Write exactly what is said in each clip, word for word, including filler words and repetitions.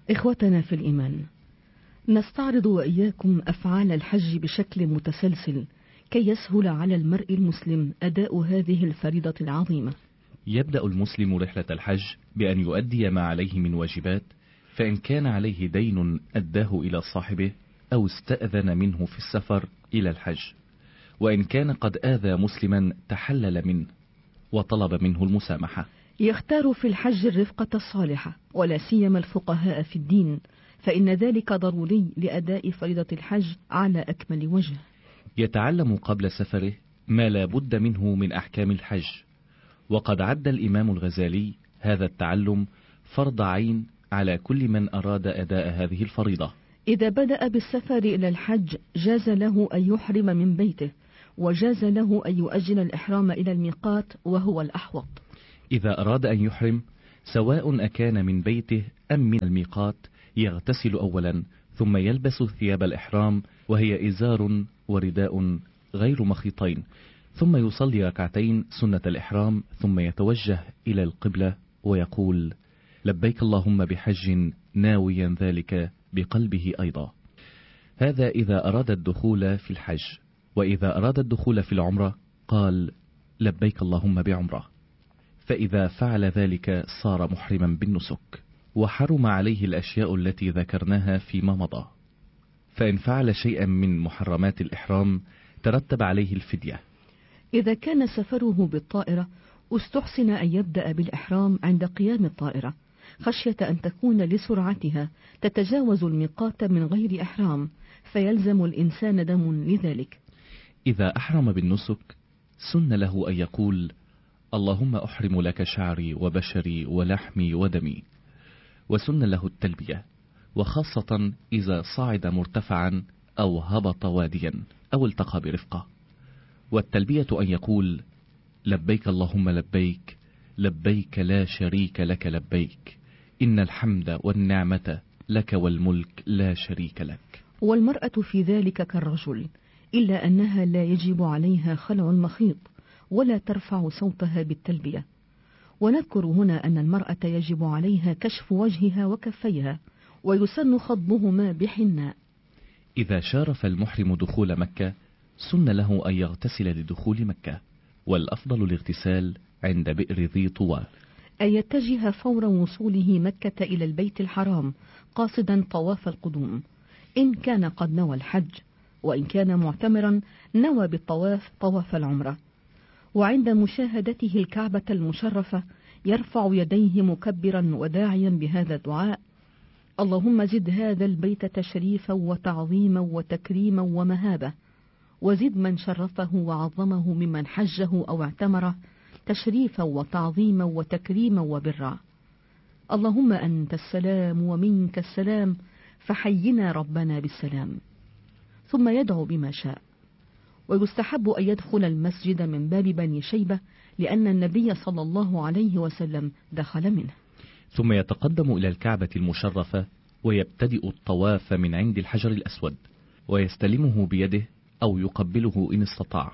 إخوتنا في الإيمان، نستعرض وإياكم أفعال الحج بشكل متسلسل كي يسهل على المرء المسلم أداء هذه الفريضة العظيمة. يبدأ المسلم رحلة الحج بأن يؤدي ما عليه من واجبات، فإن كان عليه دين أداه إلى صاحبه أو استأذن منه في السفر إلى الحج، وإن كان قد آذى مسلما تحلل منه وطلب منه المسامحة. يختار في الحج الرفقة الصالحة، ولا سيما الفقهاء في الدين، فإن ذلك ضروري لأداء فريضة الحج على أكمل وجه. يتعلم قبل سفره ما لا بد منه من أحكام الحج، وقد عد الإمام الغزالي هذا التعلم فرض عين على كل من أراد أداء هذه الفريضة. إذا بدأ بالسفر إلى الحج جاز له أن يحرم من بيته، وجاز له أن يؤجل الإحرام إلى الميقات وهو الأحوط. إذا أراد أن يحرم سواء أكان من بيته أم من الميقات، يغتسل أولا ثم يلبس ثياب الإحرام، وهي إزار ورداء غير مخيطين، ثم يصلي ركعتين سنة الإحرام، ثم يتوجه إلى القبلة ويقول: لبيك اللهم بحج، ناويا ذلك بقلبه أيضا. هذا إذا أراد الدخول في الحج. وإذا أراد الدخول في العمرة قال: لبيك اللهم بعمرة. فإذا فعل ذلك صار محرما بالنسك، وحرم عليه الأشياء التي ذكرناها فيما مضى. فإن فعل شيئا من محرمات الإحرام ترتب عليه الفدية. إذا كان سفره بالطائرة استحسن أن يبدأ بالإحرام عند قيام الطائرة، خشية أن تكون لسرعتها تتجاوز الميقات من غير إحرام، فيلزم الإنسان دم لذلك. إذا أحرم بالنسك سن له أن يقول: اللهم أحرم لك شعري وبشري ولحمي ودمي. وسن له التلبية، وخاصة إذا صعد مرتفعا أو هبط واديا أو التقى برفقة. والتلبية أن يقول: لبيك اللهم لبيك، لبيك لا شريك لك لبيك، إن الحمد والنعمة لك والملك لا شريك لك. والمرأة في ذلك كالرجل، إلا أنها لا يجب عليها خلع المخيط ولا ترفع صوتها بالتلبية. ونذكر هنا أن المرأة يجب عليها كشف وجهها وكفيها، ويسن خضبهما بحناء. إذا شارف المحرم دخول مكة سن له أن يغتسل لدخول مكة، والأفضل الاغتسال عند بئر ذي طوى. أن يتجه فور وصوله مكة إلى البيت الحرام قاصدا طواف القدوم، إن كان قد نوى الحج، وإن كان معتمرا نوى بالطواف طواف العمرة. وعند مشاهدته الكعبة المشرفة يرفع يديه مكبرا وداعيا بهذا الدعاء: اللهم زد هذا البيت تشريفا وتعظيما وتكريما ومهابة، وزد من شرفه وعظمه ممن حجه أو اعتمره تشريفا وتعظيما وتكريما وبرا. اللهم أنت السلام ومنك السلام، فحينا ربنا بالسلام. ثم يدعو بما شاء. ويستحب أن يدخل المسجد من باب بني شيبة، لأن النبي صلى الله عليه وسلم دخل منه. ثم يتقدم إلى الكعبة المشرفة ويبتدئ الطواف من عند الحجر الأسود، ويستلمه بيده أو يقبله إن استطاع،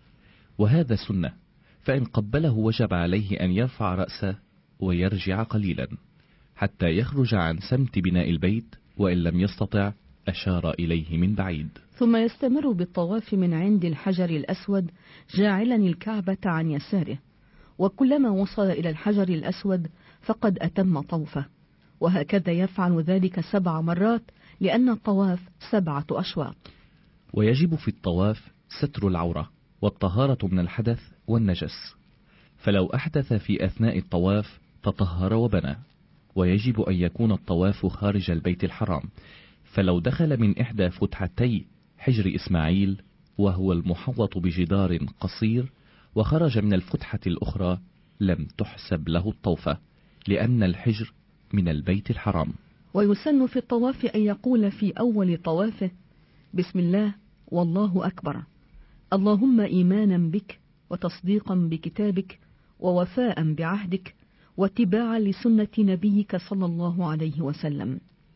وهذا سنة، فإن قبله وجب عليه أن يرفع رأسه ويرجع قليلا حتى يخرج عن سمت بناء البيت، وإن لم يستطع أشار إليه من بعيد. ثم يستمر بالطواف من عند الحجر الأسود جاعلا الكعبة عن يساره، وكلما وصل إلى الحجر الأسود فقد أتم طوفه، وهكذا يفعل ذلك سبع مرات، لأن الطواف سبعة أشواط. ويجب في الطواف ستر العورة والطهارة من الحدث والنجس، فلو أحدث في أثناء الطواف تطهر وبنى. ويجب أن يكون الطواف خارج البيت الحرام، فلو دخل من إحدى فتحتي حجر إسماعيل وهو المحوط بجدار قصير وخرج من الفتحة الأخرى لم تحسب له الطوفة، لأن الحجر من البيت الحرام. ويسن في الطواف أن يقول في أول طوافه: بسم الله والله أكبر، اللهم إيمانا بك وتصديقا بكتابك ووفاء بعهدك واتباعا لسنة نبيك صلى الله عليه وسلم.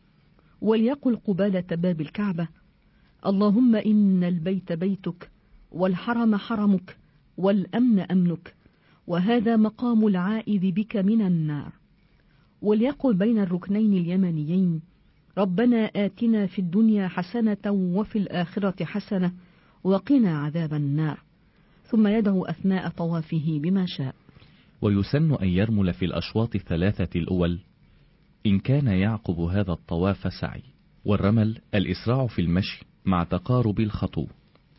وليقل قبالة باب الكعبة: اللهم إن البيت بيتك والحرم حرمك والأمن أمنك، وهذا مقام العائذ بك من النار. وليقل بين الركنين اليمانيين: ربنا آتنا في الدنيا حسنة وفي الآخرة حسنة وقنا عذاب النار، ثم يدعو أثناء طوافه بما شاء. ويسن أن يرمل في الأشواط الثلاثة الأول إن كان يعقب هذا الطواف سعي، والرمل الإسراع في المشي مع تقارب الخطو،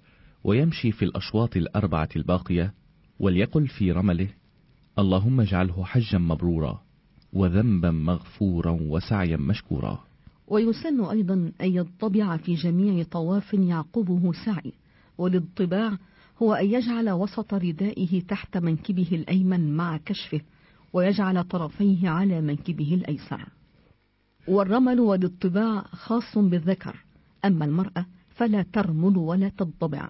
ويمشي في الأشواط الأربعة الباقية، وليقل في رمله: اللهم اجعله حجا مبرورا وذنبا مغفورا وسعيا مشكورا. ويسن أيضا أن يطبع في جميع طواف يعقبه سعي، والاضطباع هو أن يجعل وسط ردائه تحت منكبه الأيمن مع كشفه، ويجعل طرفيه على منكبه الأيسر. والرمل والاضطباع خاص بالذكر، أما المرأة فلا ترمل ولا تضطبع.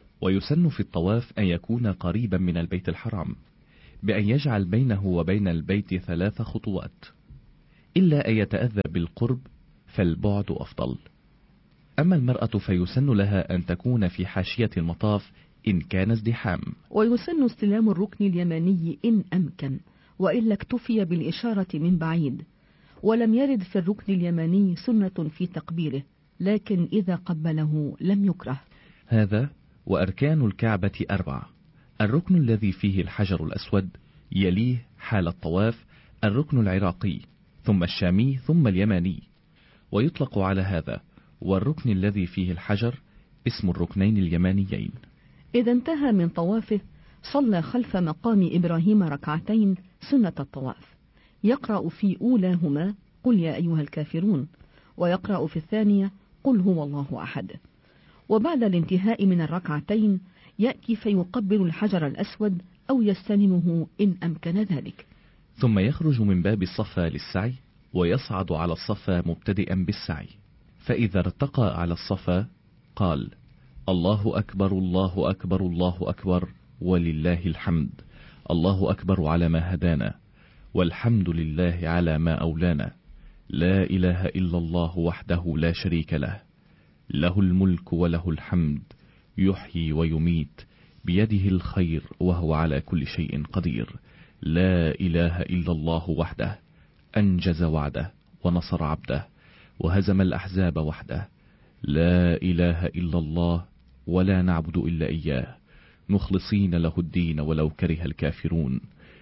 ويسن في الطواف أن يكون قريبا من البيت الحرام، بأن يجعل بينه وبين البيت ثلاث خطوات، إلا أن يتأذى بالقرب فالبعد أفضل. أما المرأة فيسن لها أن تكون في حاشية المطاف إن كان ازدحام. ويسن استلام الركن اليماني إن أمكن، وإلا اكتفي بالإشارة من بعيد. ولم يرد في الركن اليماني سنة في تقبيله، لكن إذا قبله لم يكره. هذا وأركان الكعبة أربع: الركن الذي فيه الحجر الأسود، يليه حال الطواف الركن العراقي، ثم الشامي، ثم اليماني، ويطلق على هذا والركن الذي فيه الحجر اسم الركنين اليمانيين. إذا انتهى من طوافه صلى خلف مقام إبراهيم ركعتين سنة الطواف، يقرأ في أولاهما قل يا أيها الكافرون، ويقرأ في الثانية قل هو الله أحد. وبعد الانتهاء من الركعتين يأتي فيقبل الحجر الأسود أو يستلمه إن أمكن ذلك، ثم يخرج من باب الصفا للسعي، ويصعد على الصفا مبتدئا بالسعي، فإذا ارتقى على الصفا قال: الله أكبر الله أكبر الله أكبر ولله الحمد، الله أكبر على ما هدانا، والحمد لله على ما أولانا، لا إله إلا الله وحده لا شريك له، له الملك وله الحمد، يحيي ويميت، بيده الخير وهو على كل شيء قدير، لا إله إلا الله وحده، أنجز وعده ونصر عبده وهزم الأحزاب وحده، لا إله إلا الله ولا نعبد إلا إياه، مخلصين له الدين ولو كره الكافرون.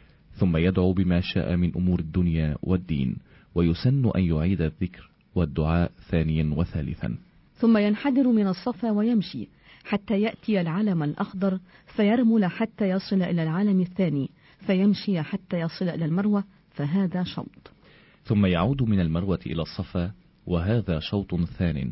ثم يدعو بما شاء من أمور الدنيا والدين، ويسن أن يعيد الذكر والدعاء ثانيا وثالثا. ثم ينحدر من الصفا ويمشي حتى يأتي العلم الأخضر، فيرمل حتى يصل إلى العلم الثاني، فيمشي حتى يصل إلى المروة، فهذا شوط. ثم يعود من المروة إلى الصفا، وهذا شوط ثان.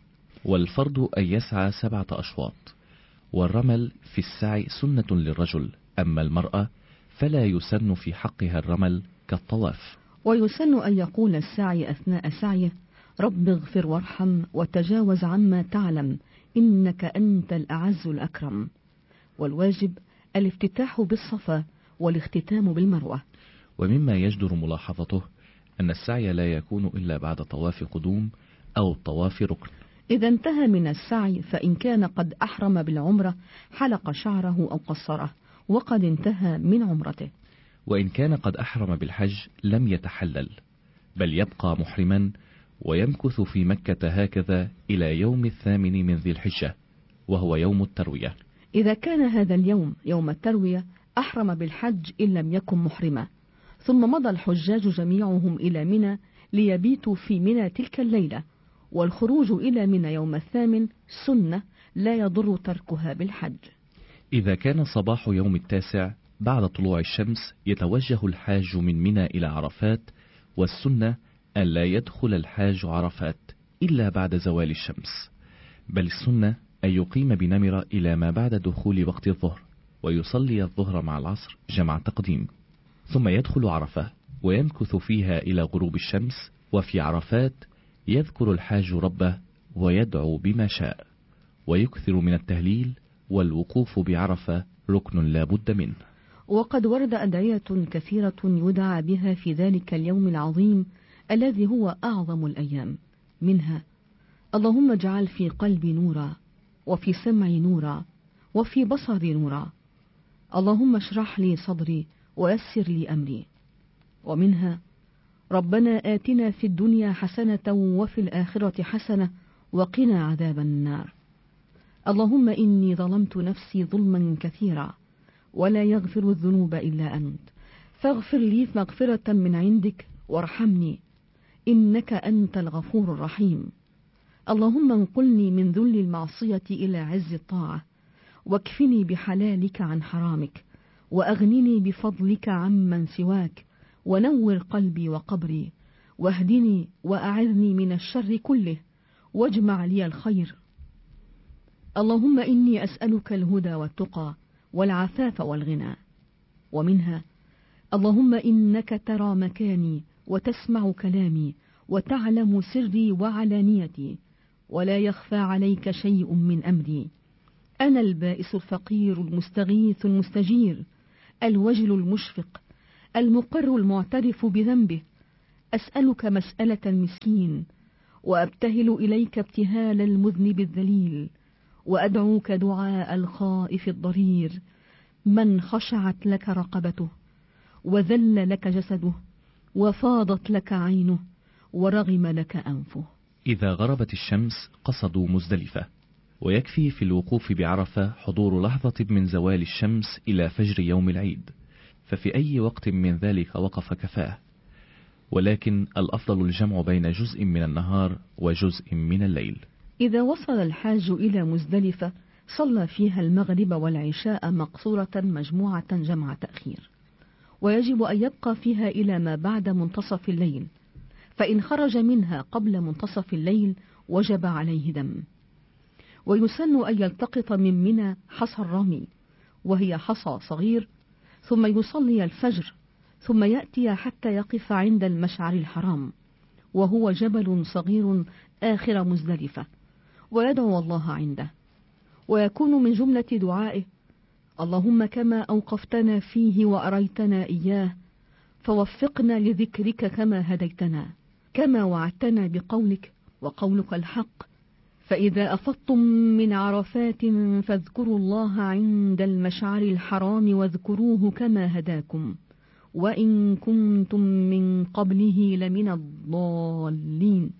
والفرض أن يسعى سبعة أشواط، والرمل في السعي سنة للرجل، أما المرأة فلا يسن في حقها الرمل كالطواف. ويسن أن يقول الساعي أثناء سعيه: رب اغفر وارحم وتجاوز عما تعلم إنك أنت الأعز الأكرم. والواجب الافتتاح بالصفا والاختتام بالمروة. ومما يجدر ملاحظته أن السعي لا يكون إلا بعد طواف قدوم أو طواف ركن. إذا انتهى من السعي فإن كان قد أحرم بالعمرة حلق شعره أو قصره، وقد انتهى من عمرته. وإن كان قد أحرم بالحج لم يتحلل، بل يبقى محرما ويمكث في مكة هكذا إلى يوم الثامن من ذي الحجة، وهو يوم التروية. إذا كان هذا اليوم يوم التروية أحرم بالحج إن لم يكن محرما، ثم مضى الحجاج جميعهم إلى منى ليبيتوا في منى تلك الليلة، والخروج إلى منى يوم الثامن سنة لا يضر تركها بالحج. إذا كان صباح يوم التاسع بعد طلوع الشمس يتوجه الحاج من منى إلى عرفات، والسنة أن لا يدخل الحاج عرفات إلا بعد زوال الشمس، بل السنة أن يقيم بنمرة إلى ما بعد دخول وقت الظهر، ويصلي الظهر مع العصر جمع تقديم، ثم يدخل عرفة ويمكث فيها إلى غروب الشمس. وفي عرفات يذكر الحاج ربه ويدعو بما شاء، ويكثر من التهليل، والوقوف بعرفة ركن لا بد منه. وقد ورد أدعية كثيرة يدعى بها في ذلك اليوم العظيم الذي هو أعظم الأيام، منها: اللهم اجعل في قلبي نورا، وفي سمعي نورا، وفي بصري نورا، اللهم اشرح لي صدري ويسر لي أمري. ومنها: ربنا آتنا في الدنيا حسنة وفي الآخرة حسنة وقنا عذاب النار. اللهم إني ظلمت نفسي ظلما كثيرا ولا يغفر الذنوب إلا أنت، فاغفر لي مغفرة من عندك وارحمني إنك أنت الغفور الرحيم. اللهم انقلني من ذل المعصية إلى عز الطاعة، واكفني بحلالك عن حرامك، وأغنني بفضلك عمن سواك، ونور قلبي وقبري، واهدني وأعذني من الشر كله، واجمع لي الخير. اللهم إني أسألك الهدى والتقى والعفاف والغنى. ومنها: اللهم إنك ترى مكاني وتسمع كلامي وتعلم سري وعلانيتي، ولا يخفى عليك شيء من أمري. أنا البائس الفقير المستغيث المستجير، الوجل المشفق، المقر المعترف بذنبه. أسألك مسألة المسكين، وأبتهل إليك ابتهال المذنب الذليل، وأدعوك دعاء الخائف الضرير، من خشعت لك رقبته، وذل لك جسده، وفاضت لك عينه، ورغم لك أنفه. إذا غربت الشمس قصدوا مزدلفة، ويكفي في الوقوف بعرفة حضور لحظة من زوال الشمس إلى فجر يوم العيد، ففي أي وقت من ذلك وقف كفاه، ولكن الأفضل الجمع بين جزء من النهار وجزء من الليل. إذا وصل الحاج إلى مزدلفة صلى فيها المغرب والعشاء مقصورة مجموعة جمع تأخير، ويجب أن يبقى فيها إلى ما بعد منتصف الليل، فإن خرج منها قبل منتصف الليل وجب عليه دم. ويسن أن يلتقط من منى حصى الرمي، وهي حصى صغير، ثم يصلي الفجر، ثم يأتي حتى يقف عند المشعر الحرام، وهو جبل صغير آخر مزدلفة، ويدعو الله عنده، ويكون من جملة دعائه: اللهم كما أوقفتنا فيه وأريتنا إياه فوفقنا لذكرك كما هديتنا، كما وعدتنا بقولك وقولك الحق، فإذا أفضتم من عرفات فاذكروا الله عند المشعر الحرام واذكروه كما هداكم، وإن كنتم من قبله لمن الضالين،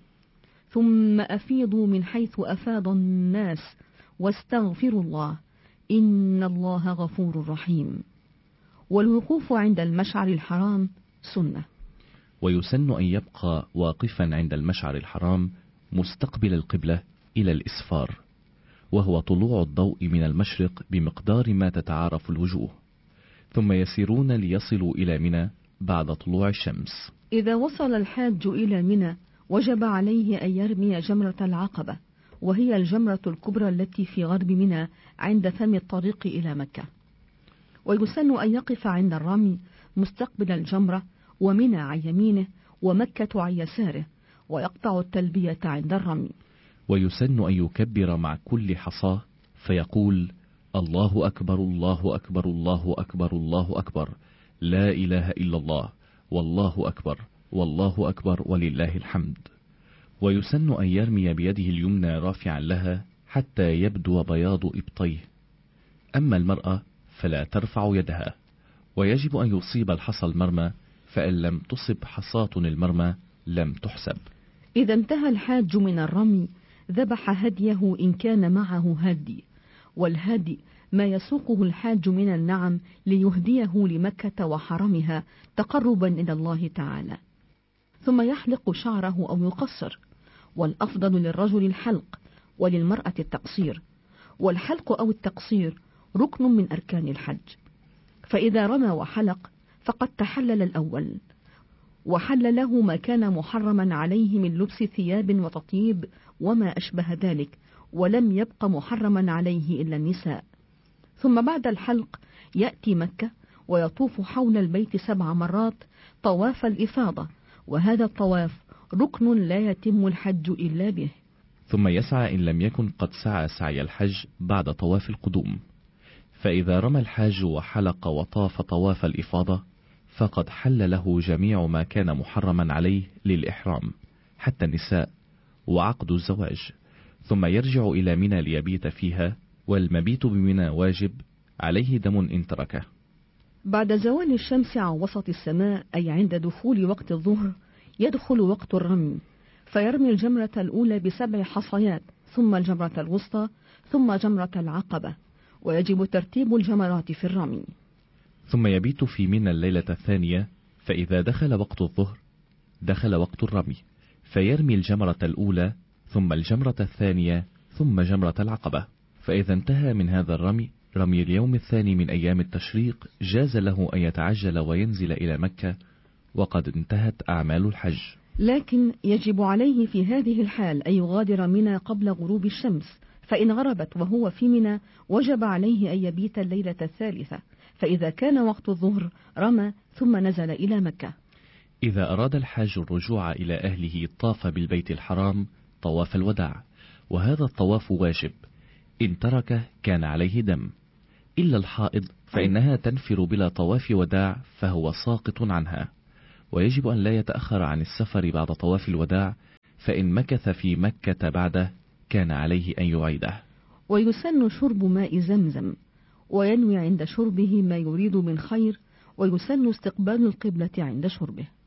ثم أفيضوا من حيث أفاض الناس واستغفروا الله إن الله غفور رحيم. والوقوف عند المشعر الحرام سنة. ويسن أن يبقى واقفا عند المشعر الحرام مستقبل القبلة إلى الإسفار، وهو طلوع الضوء من المشرق بمقدار ما تتعارف الوجوه، ثم يسيرون ليصلوا إلى منى بعد طلوع الشمس. إذا وصل الحاج إلى منى وجب عليه أن يرمي جمرة العقبة، وهي الجمرة الكبرى التي في غرب منى عند فم الطريق إلى مكة. ويسن أن يقف عند الرمي مستقبل الجمرة، ومنى عن يمينه ومكة عن يساره، ويقطع التلبية عند الرمي. ويسن أن يكبر مع كل حصاة فيقول: الله أكبر الله أكبر الله أكبر الله أكبر، لا إله إلا الله، والله أكبر والله أكبر ولله الحمد. ويسن أن يرمي بيده اليمنى رافعا لها حتى يبدو بياض إبطيه، أما المرأة فلا ترفع يدها، ويجب أن يصيب الحصى المرمى، فإن لم تصب حصاة المرمى لم تحسب. إذا انتهى الحاج من الرمي ذبح هديه إن كان معه هدي، والهدي ما يسوقه الحاج من النعم ليهديه لمكة وحرمها تقربا إلى الله تعالى، ثم يحلق شعره أو يقصر، والأفضل للرجل الحلق وللمرأة التقصير، والحلق أو التقصير ركن من أركان الحج. فإذا رمى وحلق فقد تحلل الأول، وحل له ما كان محرما عليه من لبس ثياب وتطيب وما أشبه ذلك، ولم يبق محرما عليه إلا النساء. ثم بعد الحلق يأتي مكة ويطوف حول البيت سبع مرات طواف الإفاضة، وهذا الطواف ركن لا يتم الحج إلا به. ثم يسعى إن لم يكن قد سعى سعي الحج بعد طواف القدوم، فإذا رمى الحاج وحلق وطاف طواف الإفاضة فقد حل له جميع ما كان محرما عليه للإحرام حتى النساء وعقد الزواج، ثم يرجع إلى منى ليبيت فيها، والمبيت بمنى واجب عليه دم إن تركه. بعد زوال الشمس عن وسط السماء، أي عند دخول وقت الظهر، يدخل وقت الرمي، فيرمي الجمرة الأولى بسبع حصيات، ثم الجمرة الوسطى، ثم جمرة العقبة، ويجب ترتيب الجمرات في الرمي. ثم يبيت في منى الليلة الثانية، فإذا دخل وقت الظهر دخل وقت الرمي، فيرمي الجمرة الأولى ثم الجمرة الثانية ثم جمرة العقبة. فإذا انتهى من هذا الرمي رمي اليوم الثاني من أيام التشريق جاز له أن يتعجل وينزل إلى مكة، وقد انتهت أعمال الحج. لكن يجب عليه في هذه الحال أن يغادر منى قبل غروب الشمس، فإن غربت وهو في منى وجب عليه أن يبيت الليلة الثالثة، فإذا كان وقت الظهر رمى ثم نزل إلى مكة. إذا أراد الحاج الرجوع إلى أهله طاف بالبيت الحرام طواف الوداع، وهذا الطواف واجب، إن تركه كان عليه دم، إلا الحائض فإنها تنفر بلا طواف وداع فهو ساقط عنها، ويجب أن لا يتأخر عن السفر بعد طواف الوداع، فإن مكث في مكة بعده كان عليه أن يعيده. ويسن شرب ماء زمزم، وينوي عند شربه ما يريد من خير، ويسن استقبال القبلة عند شربه.